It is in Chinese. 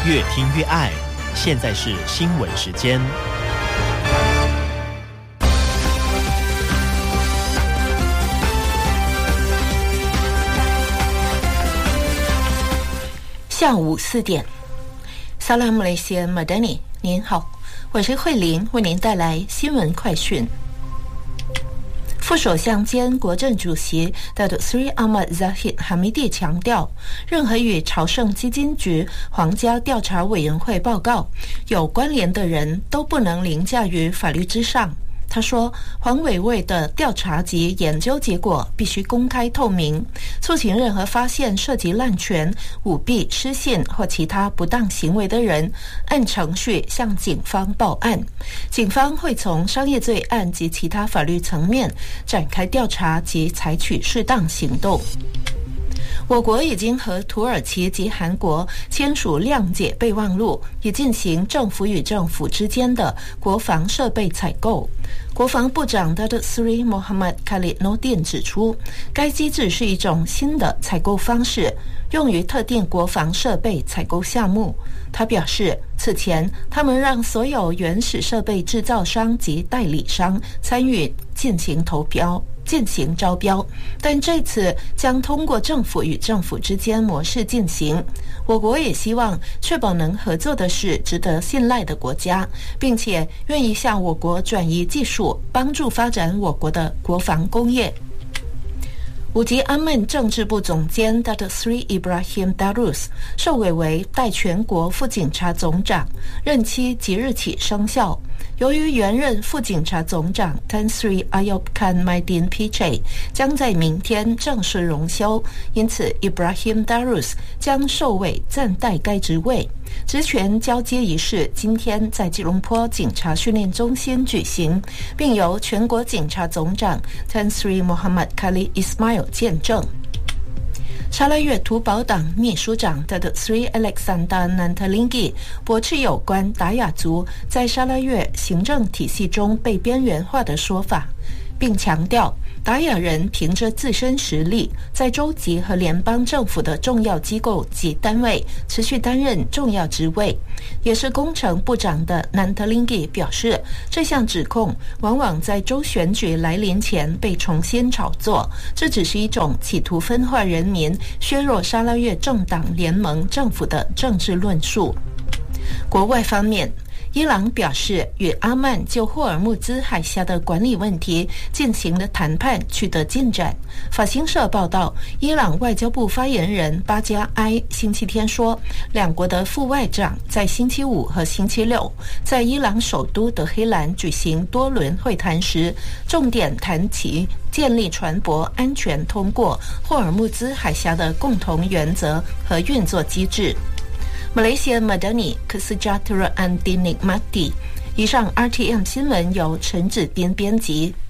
越听越爱。现在是新闻时间。 下午4点，萨拉姆雷西马丹尼，您好，我是慧玲，为您带来新闻快讯。副首相兼国政主席Datuk Seri Ahmad Zahid Hamidi 强调，任何与朝圣基金局皇家调查委员会报告有关联的人都不能凌驾于法律之上。他说，黄委会的调查及研究结果必须公开透明，促请任何发现涉及滥权、舞弊、失信或其他不当行为的人按程序向警方报案。警方会从商业罪案及其他法律层面展开调查及采取适当行动。我国已经和土耳其及韩国签署谅解备忘录，以进行政府与政府之间的国防设备采购。国防部长 Datuk Seri Muhammad Khalid Nordin 指出，该机制是一种新的采购方式，用于特定国防设备采购项目。他表示，此前他们让所有原始设备制造商及代理商参与进行招标，但这次将通过政府与政府之间模式进行。我国也希望确保能合作的是值得信赖的国家，并且愿意向我国转移技术，帮助发展我国的国防工业。五级阿曼政治部总监 Datuk Seri Ibrahim Darus 受委为代全国副警察总长，任期即日起生效。由于原任副警察总长 Tan Sri Ayub Khan Maidin PJ 将在明天正式荣休，因此 Ibrahim Darus 将受委暂代该职位。职权交接仪式今天在吉隆坡警察训练中心举行，并由全国警察总长 Tan Sri Muhammad Khalid Ismail 见证。沙拉越土保党秘书长 Datuk Seri Alexander Nantalingi 驳斥有关达雅族在沙拉越行政体系中被边缘化的说法，并强调达雅人凭着自身实力，在州级和联邦政府的重要机构及单位持续担任重要职位。也是工程部长的南特林吉表示，这项指控往往在州选举来临前被重新炒作，这只是一种企图分化人民、削弱沙拉越政党联盟政府的政治论述。国外方面，伊朗表示与阿曼就霍尔木兹海峡的管理问题进行的谈判取得进展。法新社报道，伊朗外交部发言人巴加埃星期天说，两国的副外长在星期五和星期六在伊朗首都德黑兰举行多轮会谈时，重点谈其建立船舶安全通过霍尔木兹海峡的共同原则和运作机制。Malaysia Madani Kesejahteraan Dinikmati。以上 RTM 新闻由陈子斌编辑。